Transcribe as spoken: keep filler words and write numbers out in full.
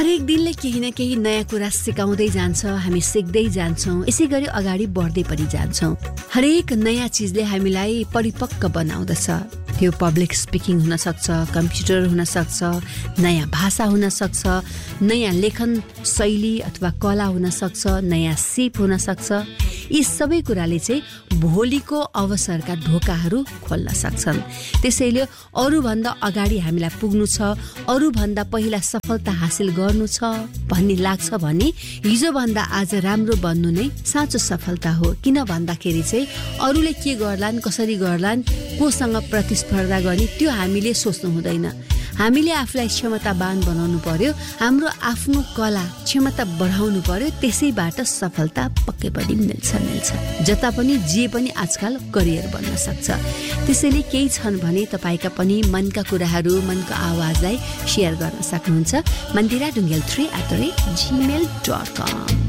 हरेक दिनले केही न केही नयाँ कुरा सिकाउँदै जान्छ, हामी सिक्दै जान्छौँ, यसै गरी अगाडि बढ्दै पनि जान्छौँ। हरेक नयाँ चिजले हामीलाई परिपक्व बनाउँदछ। त्यो पब्लिक स्पिकिङ हुन सक्छ, कम्प्युटर हुन सक्छ, नयाँ भाषा हुन सक्छ, नयाँ लेखन शैली अथवा कला हुन सक्छ, नयाँ सिप हुन सक्छ। यी सबै कुराले चाहिँ भोलिको अवसरका ढोकाहरू खोल्न सक्छन्। त्यसैले अरूभन्दा अगाडि हामीलाई पुग्नु छ, अरूभन्दा पहिला सफलता हासिल गर्नु छ भन्ने लाग्छ भने हिजोभन्दा आज राम्रो बन्नु नै साँचो सफलता हो। किन भन्दाखेरि चाहिँ अरूले के गर्लान्, कसरी गर्लान्, कोसँग प्रतिस्पर्धा गर्ने त्यो हामीले सोच्नु हुँदैन। हामीले आफूलाई क्षमतावान बनाउनु पर्यो, हाम्रो आफ्नो कला क्षमता बढाउनु पर्यो, त्यसैबाट सफलता पक्कै पनि मिल्छ मिल्छ जता पनि जे पनि आजकल करियर बन्न सक्छ। त्यसैले केही छन् भने तपाईँका पनि मनका कुराहरू, मनको आवाजलाई सेयर गर्न सक्नुहुन्छ Mandira Dhungel three at the rate Gmail dot com.